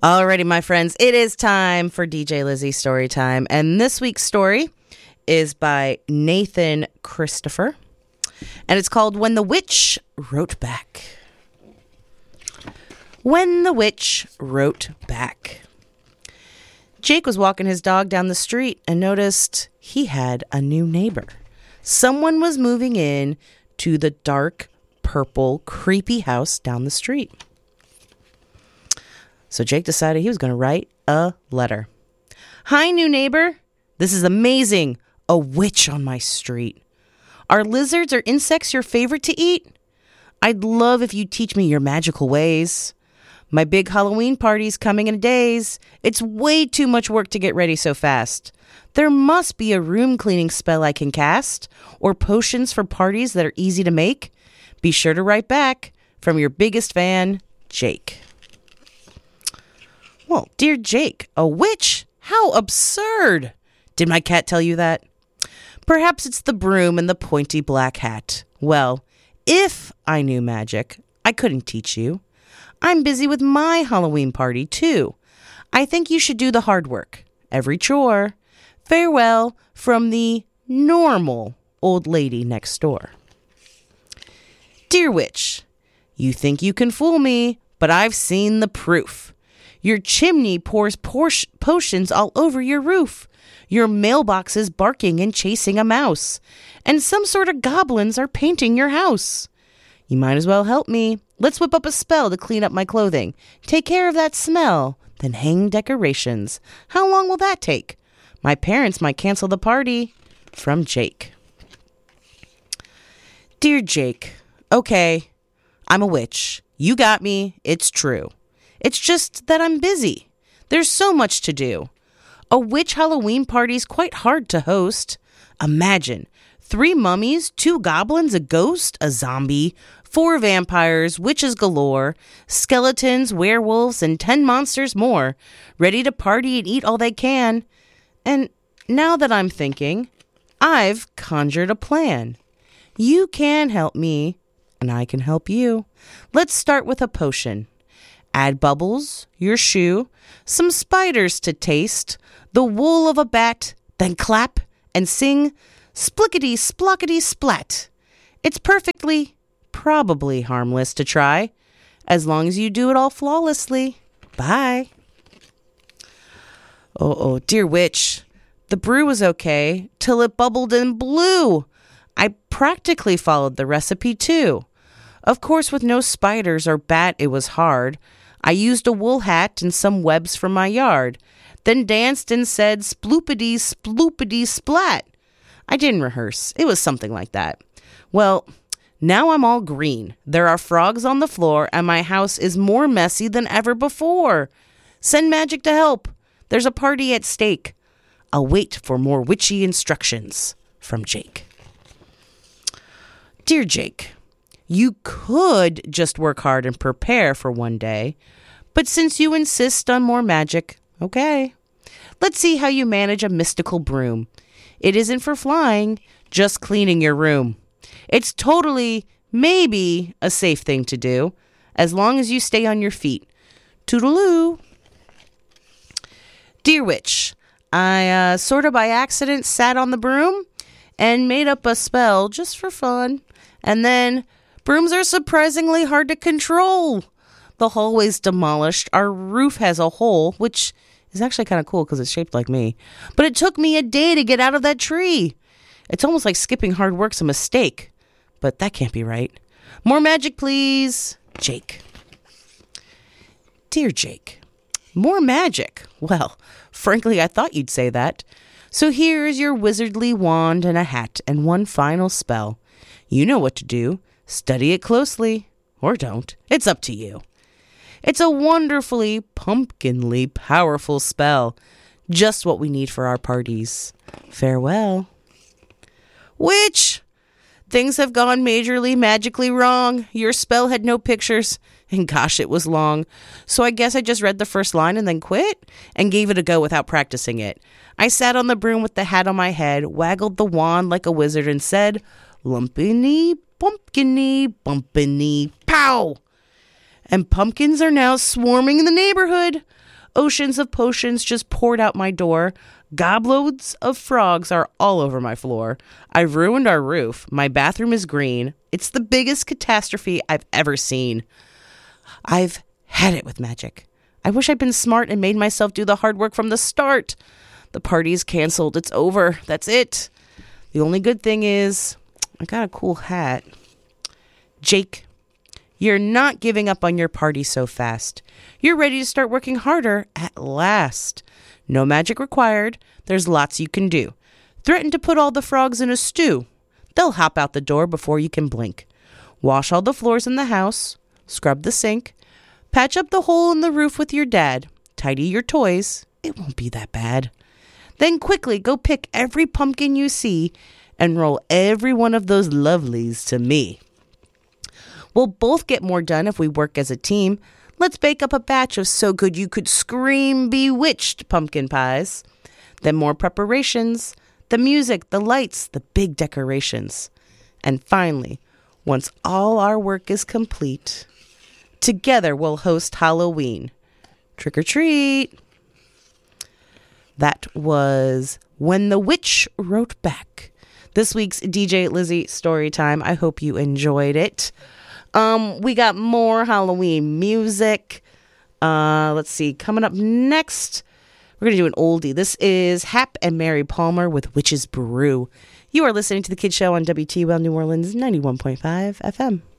Alrighty, my friends, it is time for DJ Lizzie story time. And this week's story is by Nathan Christopher. And it's called When the Witch Wrote Back. When the Witch Wrote Back. Jake was walking his dog down the street and noticed he had a new neighbor. Someone was moving in to the dark, purple, creepy house down the street. So Jake decided he was going to write a letter. Hi, new neighbor. This is amazing. A witch on my street. Are lizards or insects your favorite to eat? I'd love if you'd teach me your magical ways. My big Halloween party's coming in days. It's way too much work to get ready so fast. There must be a room cleaning spell I can cast, or potions for parties that are easy to make. Be sure to write back. From your biggest fan, Jake. Well, dear Jake, a witch? How absurd! Did my cat tell you that? Perhaps it's the broom and the pointy black hat. Well, if I knew magic, I couldn't teach you. I'm busy with my Halloween party, too. I think you should do the hard work. Every chore. Farewell from the normal old lady next door. Dear witch, you think you can fool me, but I've seen the proof. Your chimney pours potions all over your roof. Your mailbox is barking and chasing a mouse. And some sort of goblins are painting your house. You might as well help me. Let's whip up a spell to clean up my clothing. Take care of that smell. Then hang decorations. How long will that take? My parents might cancel the party. From Jake. Dear Jake, okay, I'm a witch. You got me. It's true. It's just that I'm busy. There's so much to do. A witch Halloween party's quite hard to host. Imagine 3 mummies, 2 goblins, a ghost, a zombie, 4 vampires, witches galore, skeletons, werewolves, and 10 monsters more, ready to party and eat all they can. And now that I'm thinking, I've conjured a plan. You can help me, and I can help you. Let's start with a potion. Add bubbles, your shoe, some spiders to taste, the wool of a bat, then clap and sing splickety splockety splat. It's perfectly, probably harmless to try, as long as you do it all flawlessly. Bye. Oh, dear witch, the brew was okay till it bubbled and blew. I practically followed the recipe too. Of course, with no spiders or bat, it was hard. I used a wool hat and some webs from my yard, then danced and said sploopity sploopity splat. I didn't rehearse. It was something like that. Well, now I'm all green. There are frogs on the floor, and my house is more messy than ever before. Send magic to help. There's a party at stake. I'll wait for more witchy instructions. From Jake. Dear Jake, you could just work hard and prepare for one day, but since you insist on more magic, okay. Let's see how you manage a mystical broom. It isn't for flying, just cleaning your room. It's totally, maybe, a safe thing to do, as long as you stay on your feet. Toodaloo. Dear witch, I sort of by accident sat on the broom and made up a spell just for fun. And then brooms are surprisingly hard to control. The hallway's demolished. Our roof has a hole, which is actually kind of cool because it's shaped like me. But it took me a day to get out of that tree. It's almost like skipping hard work's a mistake. But that can't be right. More magic, please. Jake. Dear Jake, more magic. Well, frankly, I thought you'd say that. So here's your wizardly wand and a hat and one final spell. You know what to do. Study it closely. Or don't. It's up to you. It's a wonderfully, pumpkinly powerful spell. Just what we need for our parties. Farewell. Witch! Things have gone majorly magically wrong. Your spell had no pictures. And gosh, it was long. So I guess I just read the first line and then quit and gave it a go without practicing it. I sat on the broom with the hat on my head, waggled the wand like a wizard and said, lumpiny, pumpkiny, bumpiny, pow! And pumpkins are now swarming in the neighborhood. Oceans of potions just poured out my door. Gobloads of frogs are all over my floor. I've ruined our roof. My bathroom is green. It's the biggest catastrophe I've ever seen. I've had it with magic. I wish I'd been smart and made myself do the hard work from the start. The party's canceled. It's over. That's it. The only good thing is I got a cool hat. Jake, you're not giving up on your party so fast. You're ready to start working harder at last. No magic required. There's lots you can do. Threaten to put all the frogs in a stew. They'll hop out the door before you can blink. Wash all the floors in the house. Scrub the sink. Patch up the hole in the roof with your dad. Tidy your toys. It won't be that bad. Then quickly go pick every pumpkin you see and roll every one of those lovelies to me. We'll both get more done if we work as a team. Let's bake up a batch of so good you could scream bewitched pumpkin pies. Then more preparations, the music, the lights, the big decorations. And finally, once all our work is complete, together we'll host Halloween. Trick or treat. That was When the Witch Wrote Back. This week's DJ Lizzie story time. I hope you enjoyed it. We got more Halloween music. Let's see. Coming up next, we're going to do an oldie. This is Hap and Mary Palmer with Witch's Brew. You are listening to The Kid Show on WTUL New Orleans 91.5 FM.